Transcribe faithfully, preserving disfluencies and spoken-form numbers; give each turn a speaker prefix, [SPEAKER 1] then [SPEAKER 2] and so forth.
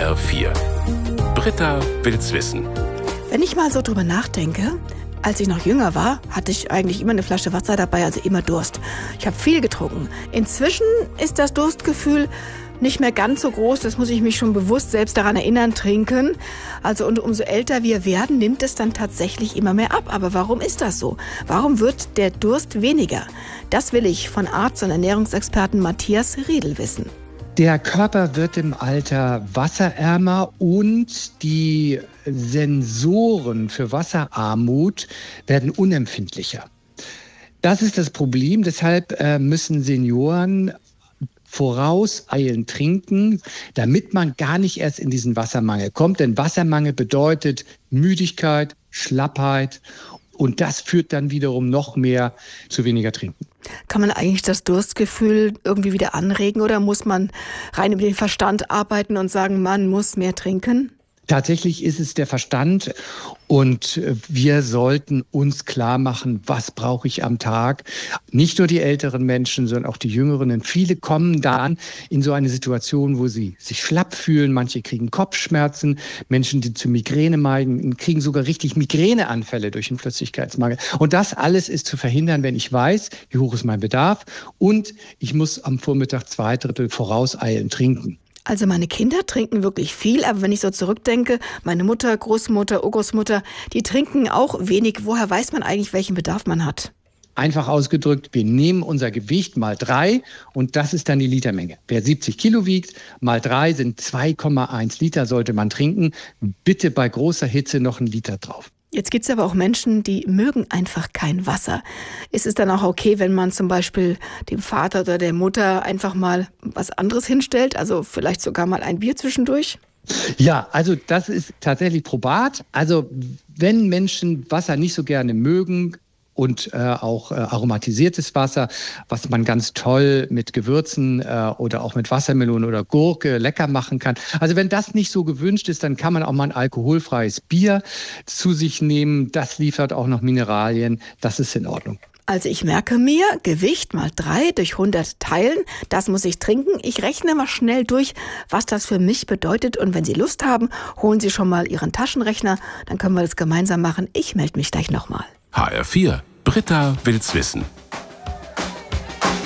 [SPEAKER 1] R vier. Britta will's wissen.
[SPEAKER 2] Wenn ich mal so drüber nachdenke, als ich noch jünger war, hatte ich eigentlich immer eine Flasche Wasser dabei, also immer Durst. Ich habe viel getrunken. Inzwischen ist das Durstgefühl nicht mehr ganz so groß, das muss ich mich schon bewusst selbst daran erinnern, trinken. Also und umso älter wir werden, nimmt es dann tatsächlich immer mehr ab. Aber warum ist das so? Warum wird der Durst weniger? Das will ich von Arzt und Ernährungsexperten Matthias Riedel wissen.
[SPEAKER 3] Der Körper wird im Alter wasserärmer und die Sensoren für Wasserarmut werden unempfindlicher. Das ist das Problem, deshalb äh, müssen Senioren vorauseilend trinken, damit man gar nicht erst in diesen Wassermangel kommt. Denn Wassermangel bedeutet Müdigkeit, Schlappheit und das führt dann wiederum noch mehr zu weniger Trinken.
[SPEAKER 2] Kann man eigentlich das Durstgefühl irgendwie wieder anregen oder muss man rein über den Verstand arbeiten und sagen, man muss mehr trinken?
[SPEAKER 3] Tatsächlich ist es der Verstand und wir sollten uns klar machen, was brauche ich am Tag. Nicht nur die älteren Menschen, sondern auch die Jüngeren. Denn viele kommen dann in so eine Situation, wo sie sich schlapp fühlen. Manche kriegen Kopfschmerzen. Menschen, die zu Migräne neigen, kriegen sogar richtig Migräneanfälle durch den Flüssigkeitsmangel. Und das alles ist zu verhindern, wenn ich weiß, wie hoch ist mein Bedarf und ich muss am Vormittag zwei Drittel vorauseilend trinken.
[SPEAKER 2] Also meine Kinder trinken wirklich viel, aber wenn ich so zurückdenke, meine Mutter, Großmutter, Urgroßmutter, die trinken auch wenig. Woher weiß man eigentlich, welchen Bedarf man hat?
[SPEAKER 3] Einfach ausgedrückt, wir nehmen unser Gewicht mal drei und das ist dann die Litermenge. Wer siebzig Kilo wiegt, mal drei sind zwei Komma eins Liter sollte man trinken. Bitte bei großer Hitze noch einen Liter drauf.
[SPEAKER 2] Jetzt gibt es aber auch Menschen, die mögen einfach kein Wasser. Ist es dann auch okay, wenn man zum Beispiel dem Vater oder der Mutter einfach mal was anderes hinstellt? Also vielleicht sogar mal ein Bier zwischendurch?
[SPEAKER 3] Ja, also das ist tatsächlich probat. Also wenn Menschen Wasser nicht so gerne mögen, und äh, auch äh, aromatisiertes Wasser, was man ganz toll mit Gewürzen äh, oder auch mit Wassermelone oder Gurke lecker machen kann. Also wenn das nicht so gewünscht ist, dann kann man auch mal ein alkoholfreies Bier zu sich nehmen. Das liefert auch noch Mineralien. Das ist in Ordnung.
[SPEAKER 2] Also ich merke mir, Gewicht mal drei durch hundert teilen, das muss ich trinken. Ich rechne mal schnell durch, was das für mich bedeutet. Und wenn Sie Lust haben, holen Sie schon mal Ihren Taschenrechner. Dann können wir das gemeinsam machen. Ich melde mich gleich nochmal.
[SPEAKER 1] H R vier. Britta will's wissen.